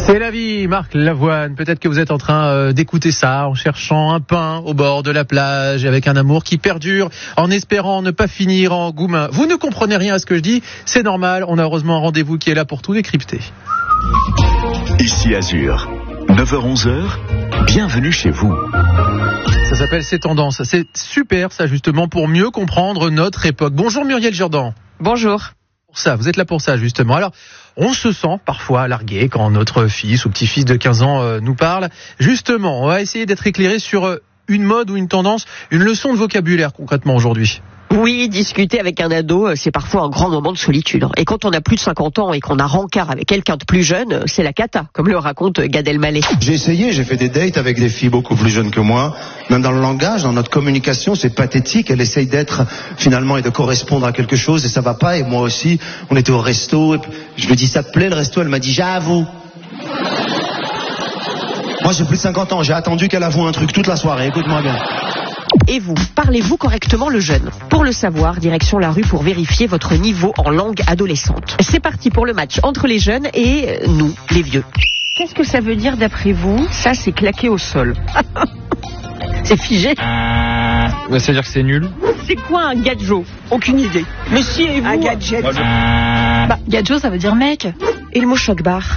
C'est la vie, Marc Lavoine. Peut-être que vous êtes en train d'écouter ça en cherchant un pain au bord de la plage avec un amour qui perdure en espérant ne pas finir en goumin. Vous ne comprenez rien à ce que je dis, c'est normal. On a heureusement un rendez-vous qui est là pour tout décrypter. Ici Azur, 9h-11h, bienvenue chez vous. Ça s'appelle C'est Tendance. C'est super ça justement pour mieux comprendre notre époque. Bonjour Muriel Jourdan. Bonjour. Pour ça, vous êtes là pour ça justement. Alors, on se sent parfois largué quand notre fils ou petit-fils de 15 ans nous parle. Justement, on va essayer d'être éclairé sur une mode ou une tendance, une leçon de vocabulaire concrètement aujourd'hui. Oui, discuter avec un ado, c'est parfois un grand moment de solitude. Et quand on a plus de 50 ans et qu'on a rencard avec quelqu'un de plus jeune, c'est la cata, comme le raconte Gad Elmaleh. J'ai fait des dates avec des filles beaucoup plus jeunes que moi. Même dans le langage, dans notre communication, c'est pathétique. Elle essaye d'être finalement et de correspondre à quelque chose et ça va pas. Et moi aussi, on était au resto. Et je lui dis, ça te plaît le resto? Elle m'a dit, j'avoue. Moi, j'ai plus de 50 ans. J'ai attendu qu'elle avoue un truc toute la soirée. Écoute-moi bien. Et vous, parlez-vous correctement le jeune? Pour le savoir, direction la rue pour vérifier votre niveau en langue adolescente. C'est parti pour le match entre les jeunes et nous, les vieux. Qu'est-ce que ça veut dire d'après vous? Ça, c'est claqué au sol. C'est figé. Ça veut dire que c'est nul. C'est quoi un gadjo? Aucune idée. Mais si, et vous? Un gadget. Gadjo, ça veut dire mec. Et le mot choc-bar?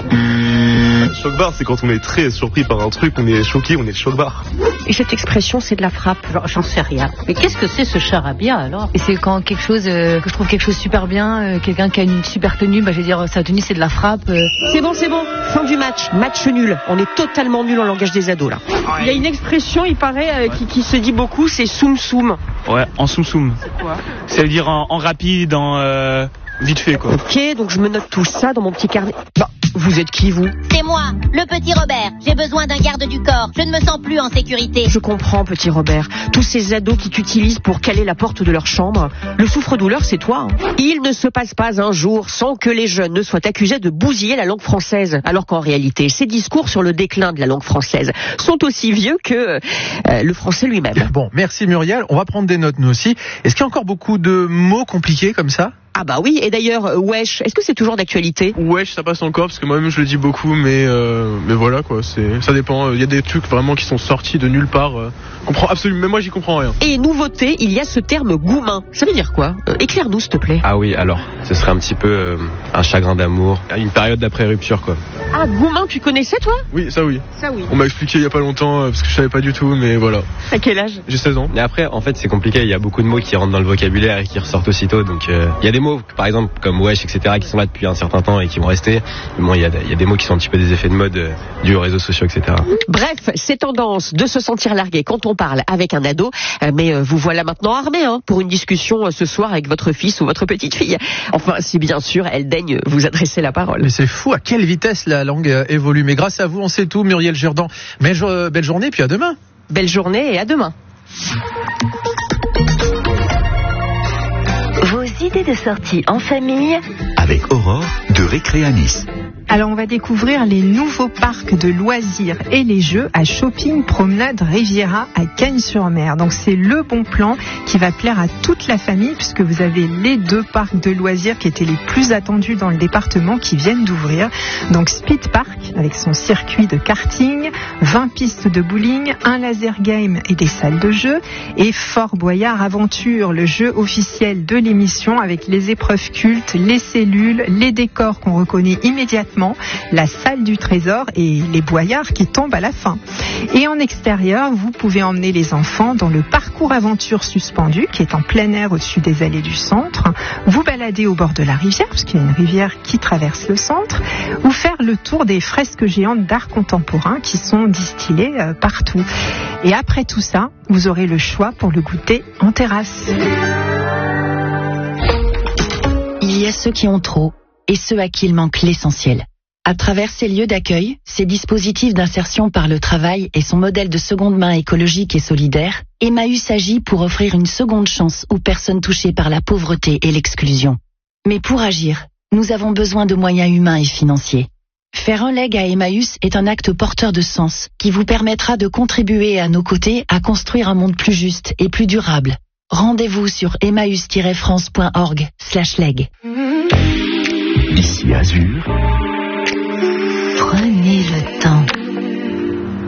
Choc-bar, c'est quand on est très surpris par un truc, on est choqué, on est choc-bar. Et cette expression, c'est de la frappe? J'en sais rien. Mais qu'est-ce que c'est ce charabia alors? Et c'est quand quelque chose, que je trouve quelque chose super bien, quelqu'un qui a une super tenue, je vais dire sa tenue c'est de la frappe. C'est bon. Fin du match. Match nul. On est totalement nul en langage des ados là. Il y a une expression, il paraît, qui se dit beaucoup, c'est soum soum. Ouais, en soum soum. C'est quoi? Ça veut dire en rapide, en vite fait quoi. Ok, donc je me note tout ça dans mon petit carnet. Vous êtes qui, vous? C'est moi, le petit Robert. J'ai besoin d'un garde du corps. Je ne me sens plus en sécurité. Je comprends, petit Robert. Tous ces ados qui t'utilisent pour caler la porte de leur chambre. Le souffre-douleur, c'est toi. Il ne se passe pas un jour sans que les jeunes ne soient accusés de bousiller la langue française. Alors qu'en réalité, ces discours sur le déclin de la langue française sont aussi vieux que le français lui-même. Bon, merci Muriel. On va prendre des notes nous aussi. Est-ce qu'il y a encore beaucoup de mots compliqués comme ça? Ah bah oui, et d'ailleurs, wesh, est-ce que c'est toujours d'actualité? Wesh, ça passe encore, parce que moi-même je le dis beaucoup, mais voilà quoi, ça dépend. Il y a des trucs vraiment qui sont sortis de nulle part. Comprends absolument, même moi j'y comprends rien. Et nouveauté, il y a ce terme goumin. Ça veut dire quoi? Éclaire-nous s'il te plaît. Ah oui, alors, ce serait un petit peu un chagrin d'amour, une période d'après-rupture quoi. Ah, goumin, tu connaissais toi? Oui, ça oui. Ça oui. On m'a expliqué il y a pas longtemps, parce que je savais pas du tout, mais voilà. À quel âge? J'ai 16 ans. Mais après, en fait, c'est compliqué, il y a beaucoup de mots qui rentrent dans le vocabulaire et qui ressortent aussitôt, donc il y a des mots, par exemple, comme wesh, etc., qui sont là depuis un certain temps et qui vont rester. Bon, il y a des mots qui sont un petit peu des effets de mode dus aux réseaux sociaux, etc. Bref, c'est tendance de se sentir largué quand on parle avec un ado, mais vous voilà maintenant armé pour une discussion ce soir avec votre fils ou votre petite fille. Enfin, si bien sûr, elle daigne vous adresser la parole. Mais c'est fou à quelle vitesse la langue évolue. Mais grâce à vous, on sait tout, Muriel Jourdan. Mais belle journée, puis à demain. Belle journée et à demain. Vos idées de sortie en famille Avec Aurore de Récréanis. Alors on va découvrir les nouveaux parcs de loisirs et les jeux à Shopping Promenade Riviera à Cagnes-sur-Mer. Donc c'est le bon plan qui va plaire à toute la famille puisque vous avez les deux parcs de loisirs qui étaient les plus attendus dans le département qui viennent d'ouvrir. Donc Speed Park avec son circuit de karting, 20 pistes de bowling, un laser game et des salles de jeu, et Fort Boyard Aventure, le jeu officiel de l'émission avec les épreuves cultes, les cellules, les décors qu'on reconnaît immédiatement, la salle du trésor et les boyards qui tombent à la fin. Et en extérieur, vous pouvez emmener les enfants dans le parcours aventure suspendu qui est en plein air au-dessus des allées du centre, vous balader au bord de la rivière, parce qu'il y a une rivière qui traverse le centre, ou faire le tour des fresques géantes d'art contemporain qui sont distillées partout. Et après tout ça, vous aurez le choix pour le goûter en terrasse. Il y a ceux qui ont trop et ceux à qui il manque l'essentiel. À travers ces lieux d'accueil, ces dispositifs d'insertion par le travail et son modèle de seconde main écologique et solidaire, Emmaüs agit pour offrir une seconde chance aux personnes touchées par la pauvreté et l'exclusion. Mais pour agir, nous avons besoin de moyens humains et financiers. Faire un leg à Emmaüs est un acte porteur de sens qui vous permettra de contribuer à nos côtés à construire un monde plus juste et plus durable. Rendez-vous sur emmaüs-france.org/leg. Ici Azur.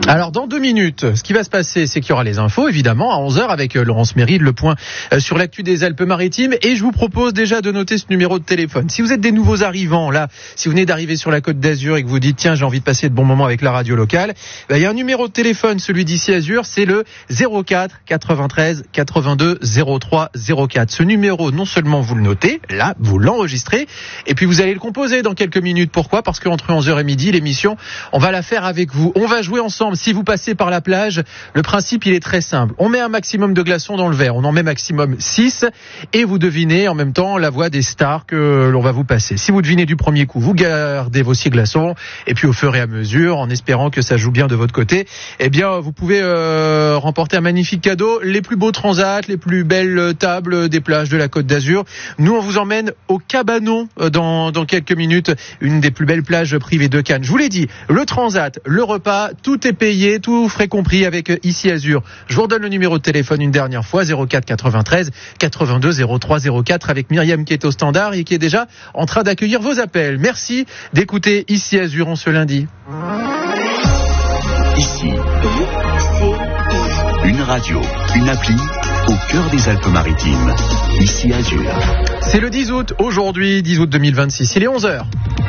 Alors dans 2 minutes, ce qui va se passer, c'est qu'il y aura les infos, évidemment, à 11h avec Laurence Méride, le point sur l'actu des Alpes-Maritimes. Et je vous propose déjà de noter ce numéro de téléphone. Si vous êtes des nouveaux arrivants, là, si vous venez d'arriver sur la Côte d'Azur et que vous dites, tiens, j'ai envie de passer de bons moments avec la radio locale, il y a un numéro de téléphone, celui d'Ici Azur, c'est le 04 93 82 03 04. Ce numéro, non seulement vous le notez, là, vous l'enregistrez, et puis vous allez le composer dans quelques minutes. Pourquoi ? Parce qu'entre 11h et midi, l'émission, on va la faire avec vous. On va jouer ensemble. Si vous passez par la plage, le principe, il est très simple. On met un maximum de glaçons dans le verre. On en met maximum 6, et vous devinez en même temps la voix des stars que l'on va vous passer. Si vous devinez du premier coup, vous gardez vos 6 glaçons, et puis au fur et à mesure, en espérant que ça joue bien de votre côté, eh bien, vous pouvez remporter un magnifique cadeau, les plus beaux transats, les plus belles tables des plages de la Côte d'Azur. Nous, on vous emmène au Cabanon dans quelques minutes, une des plus belles plages privées de Cannes. Je vous l'ai dit, le transat, le repas, tout est payé, tout frais compris avec Ici Azur. Je vous redonne le numéro de téléphone une dernière fois, 04 93 82 03 04, avec Myriam qui est au standard et qui est déjà en train d'accueillir vos appels. Merci d'écouter Ici Azur en ce lundi. Ici, une radio, une appli au cœur des Alpes-Maritimes. Ici Azur. C'est le 10 août, aujourd'hui, 10 août 2026, il est 11h.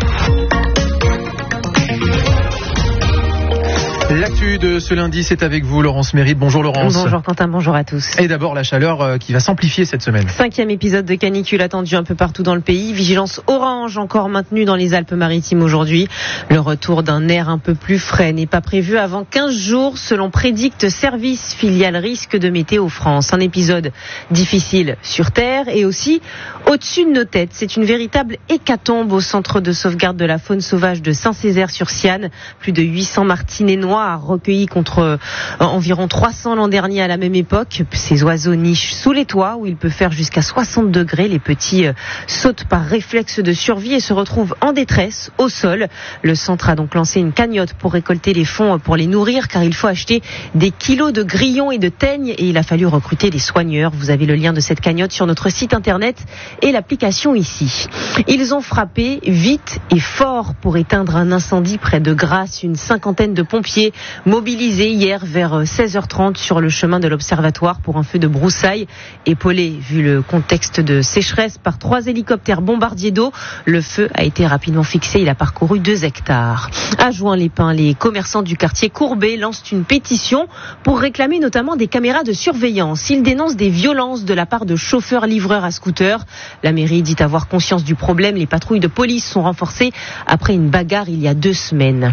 L'actu de ce lundi, c'est avec vous, Laurence Méride. Bonjour Laurence. Bonjour Quentin, bonjour à tous. Et d'abord la chaleur qui va s'amplifier cette semaine. 5e épisode de canicule attendu un peu partout dans le pays. Vigilance orange encore maintenue dans les Alpes-Maritimes aujourd'hui. Le retour d'un air un peu plus frais n'est pas prévu avant 15 jours selon Prédicte Service, filiale risque de Météo France. Un épisode difficile sur Terre et aussi au-dessus de nos têtes. C'est une véritable hécatombe au centre de sauvegarde de la faune sauvage de Saint-Césaire-sur-Siane. Plus de 800 martinets noirs recueillis contre environ 300 l'an dernier à la même époque. Ces oiseaux nichent sous les toits où il peut faire jusqu'à 60 degrés. Les petits sautent par réflexe de survie et se retrouvent en détresse au sol. Le centre a donc lancé une cagnotte pour récolter les fonds pour les nourrir car il faut acheter des kilos de grillons et de teignes et il a fallu recruter des soigneurs. Vous avez le lien de cette cagnotte sur notre site internet et l'application ici. Ils ont frappé vite et fort pour éteindre un incendie près de Grasse. Une cinquantaine de pompiers mobilisés hier vers 16h30 sur le chemin de l'Observatoire pour un feu de broussailles. Épaulé, vu le contexte de sécheresse, par 3 hélicoptères bombardiers d'eau. Le feu a été rapidement fixé. Il a parcouru 2 hectares. À Juin-les-Pins, les commerçants du quartier Courbet lancent une pétition pour réclamer notamment des caméras de surveillance. Ils dénoncent des violences de la part de chauffeurs-livreurs à scooter. La mairie dit avoir conscience du problème. Les patrouilles de police sont renforcées après une bagarre il y a 2 semaines.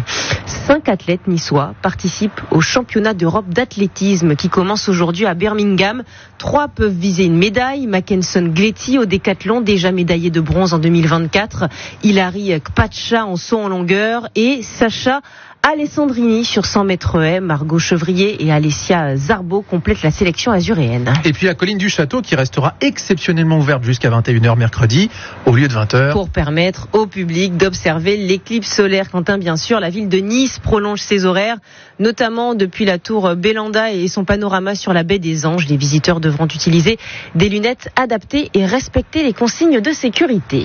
5 athlètes niçois participent au championnat d'Europe d'athlétisme qui commence aujourd'hui à Birmingham. 3 peuvent viser une médaille. Mackenson Gletti au décathlon, déjà médaillé de bronze en 2024. Hilary Kpacha en saut en longueur et Sacha Alessandrini sur 100 mètres haies. Margot Chevrier et Alessia Zarbo complètent la sélection azuréenne. Et puis la colline du Château qui restera exceptionnellement ouverte jusqu'à 21h mercredi au lieu de 20h. Pour permettre au public d'observer l'éclipse solaire. Quentin, bien sûr, la ville de Nice prolonge ses horaires, notamment depuis la tour Bélanda et son panorama sur la baie des Anges. Les visiteurs devront utiliser des lunettes adaptées et respecter les consignes de sécurité.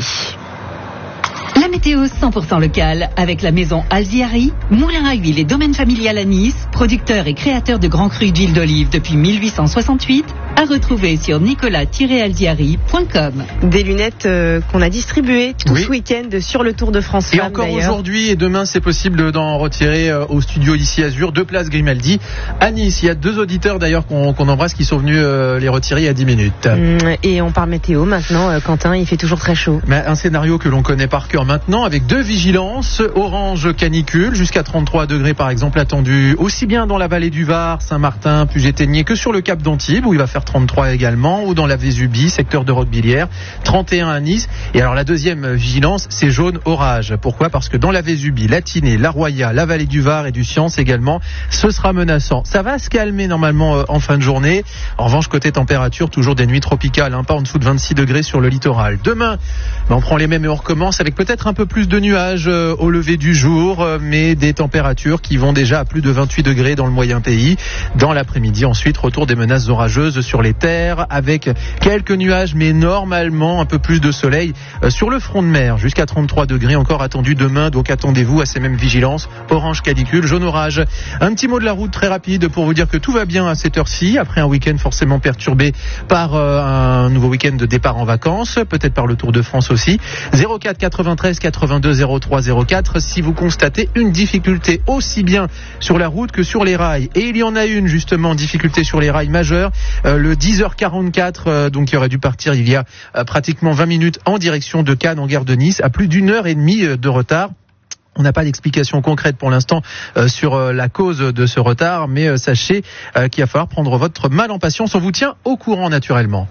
La météo 100% locale avec la maison Alziari, moulin à huile et domaine familial à Nice, producteur et créateur de grands crus d'huile d'olive depuis 1868, à retrouver sur nicolas-alziari.com. Des lunettes qu'on a distribuées tout ce week-end sur le Tour de France. Et encore aujourd'hui et demain, c'est possible d'en retirer au studio d'Ici Azur, 2 places Grimaldi à Nice. Il y a 2 auditeurs d'ailleurs qu'on embrasse qui sont venus les retirer il y a 10 minutes. Et on parle météo maintenant, Quentin, il fait toujours très chaud. Mais un scénario que l'on connaît par cœur maintenant avec 2 vigilances, orange canicule, jusqu'à 33 degrés par exemple attendu aussi bien dans la vallée du Var, Saint-Martin, Puget-Théniers que sur le Cap d'Antibes où il va faire 33 également, ou dans la Vésubie, secteur de Roquebillière, 31 à Nice. Et alors la deuxième vigilance, c'est jaune orage. Pourquoi ? Parce que dans la Vésubie, la Tinée, la Roya, la vallée du Var et du Science également, ce sera menaçant. Ça va se calmer normalement en fin de journée. En revanche, côté température, toujours des nuits tropicales, pas en dessous de 26 degrés sur le littoral. Demain, on prend les mêmes et on recommence avec peut-être un peu plus de nuages au lever du jour, mais des températures qui vont déjà à plus de 28 degrés dans le moyen pays. Dans l'après-midi, ensuite, retour des menaces orageuses sur sur les terres avec quelques nuages, mais normalement un peu plus de soleil sur le front de mer. Jusqu'à 33 degrés encore attendu demain, donc attendez-vous à ces mêmes vigilances. Orange canicule, jaune orage. Un petit mot de la route très rapide pour vous dire que tout va bien à cette heure-ci, après un week-end forcément perturbé par un nouveau week-end de départ en vacances, peut-être par le Tour de France aussi. 04 93 82 03 04 si vous constatez une difficulté aussi bien sur la route que sur les rails. Et il y en a une justement, difficulté sur les rails majeure. Le 10h44, donc qui aurait dû partir il y a pratiquement 20 minutes en direction de Cannes en gare de Nice, à plus d'1h30 de retard. On n'a pas d'explication concrète pour l'instant sur la cause de ce retard, mais sachez qu'il va falloir prendre votre mal en patience. On vous tient au courant naturellement.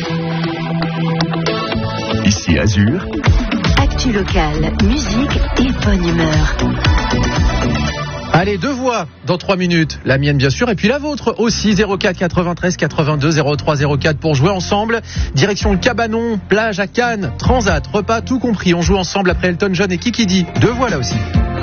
Ici Azur. Actu locale, musique et bonne humeur. Allez, 2 voix dans 3 minutes. La mienne, bien sûr, et puis la vôtre aussi. 04 93 82 03 04 pour jouer ensemble. Direction le Cabanon, plage à Cannes, Transat, repas, tout compris. On joue ensemble après Elton John et Kiki D. 2 voix là aussi.